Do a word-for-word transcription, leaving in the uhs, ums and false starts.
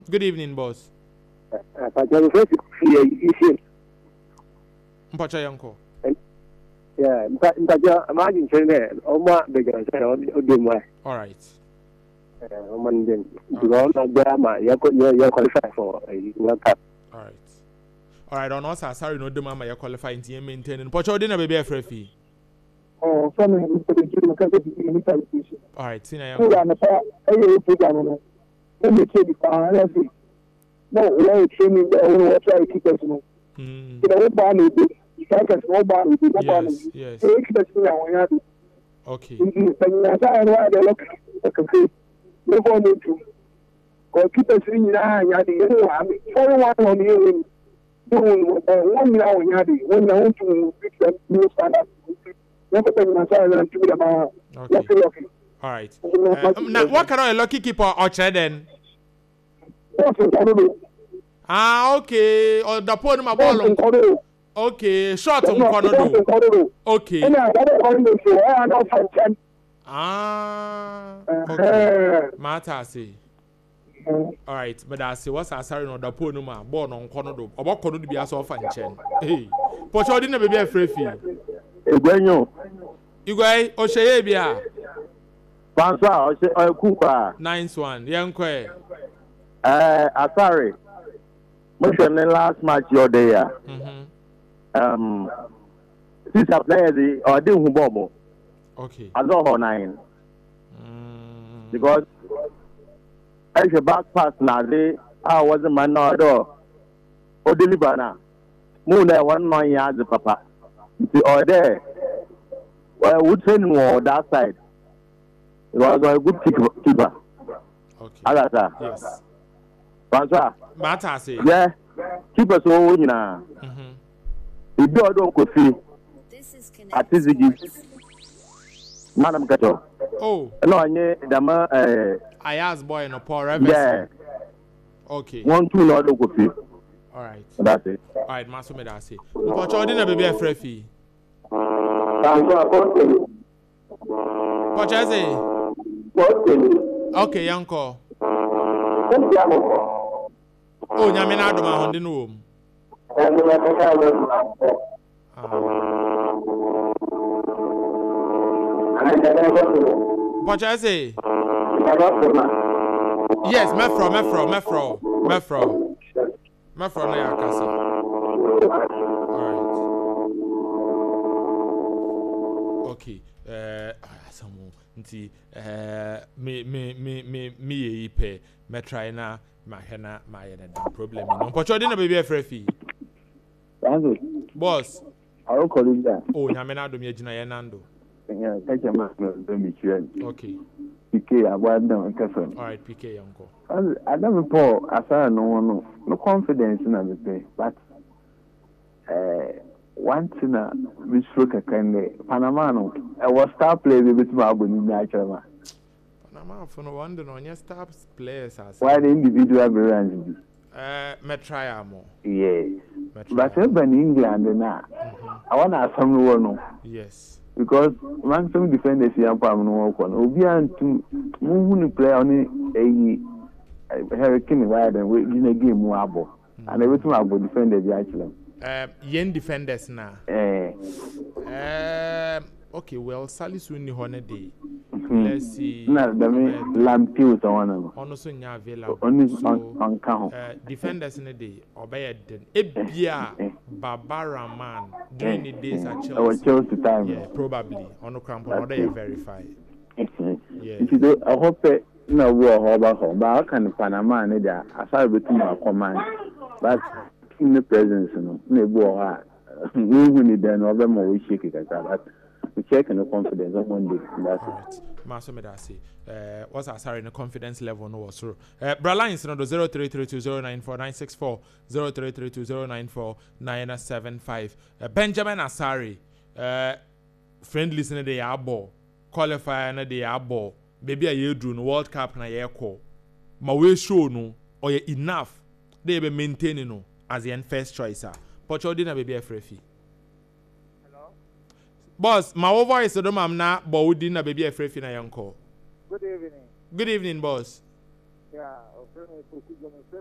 Good evening, boss. Pacha first issue. Mpacha yanko. Yeah, Pacha imagine saying Oma beggar say Odimwa. All right. Oman then because of Brahma, you qualify for a World Cup. All right. All right, on us, sorry, no, the mama, you qualify in team maintaining. Pacha, dinner baby, a free. Oh, some of the All right, see now. No, no, training the only what I keep us. You know, one is strikers, no one is one. Yes. Okay. I look okay. No one to or keep us in Yadi. You know, I mean, all one on you. One now in Yadi. When I want to fix them, new standard. Never take my side and do about. Okay. All right. Now, what kind of a lucky keeper or then? Ah, okay. Or the point my ball. Okay, short on corner. Okay. Ah, okay. Mata say. All right, but I say what's a sorry no the point no man born on corner do. About corner to be as often chen. Hey, but you didn't be a free fee. Egwenyo. Igwe Osheye bia. François Ose Kupa. Nice one. Yankwe. Uh, Asari. Most of the last match your day. Mhm. Um, since I played the or did Hubobo. Okay. I don't know nine. Mm. Because as a back pass now, they I wasn't my no door. O deliver now. Moon there one nine yards, papa. The order. Well, we train more that side. It was a good keeper. Okay. Alata. Yes. François. Mata say. Yeah. Keep us all in a. Mhm. If you don't go see. At this Madam Kato. Oh. No, I need the uh. I asked boy no poor Yeah. Okay. One two not go see. All right. That's it. All right, maso me that say. But you didn't be a free fee. What you say? Okay, yanko. Oh, nyame na adoma honde no wom. What you say? Yes, mefro, mefro, mefro, mefro. Mefro na yakase. All right. Okay. Uh, some nti eh me me me me me ye pe me try na ma hena ma ye na problem no pocho dey na baby e free fee boss I will call you that. oh nyame na adom ye gina ye nando Yeah, catch a man no me chuen. okay P K abanda nkasa. all right P K yanko I never Paul asara no no no confidence na me pay but eh one thing na we stroke kakande Panama no I was star player be bit ma aboni na achama. Panama for no wonder no nya star players as Why the individual variance? eh me try amo Yeah. But in England na I want to some no yes because man some defenders here am no work on obi antu mu hu ni player oni eyi Hurricane wide and we in a game mu abo and everything abo defender bi actually eh yen defenders na eh eh okay well Salisu ni holiday let's see na the me Lampiu so one no ono so nya available oni so on count eh defenders in the day obey den ebia Barbara man during the days at Chelsea our Chelsea time yeah probably ono crampon or they verify yeah if you do I hope na wo ho ba ho ba kan Panama ne dia asara betu ma command but in the presence no na ebu ho a we hu ni den obe mo we shake kaka but we check no confidence on Monday that's it maso me that say uh what's our sorry the confidence level no was so uh bra lines no zero three three two zero nine four nine six four zero three three two zero nine four nine seven five uh, Benjamin Asari uh friend listener they are ball qualifier na they are ball baby a year drew no World Cup na year call ma we show no or enough they be maintaining no as the first choice ah but you didn't baby a free fee. Boss, my voice to them am na but we didn't baby a free fee na yanko. Good evening. Good evening, boss. Yeah, okay,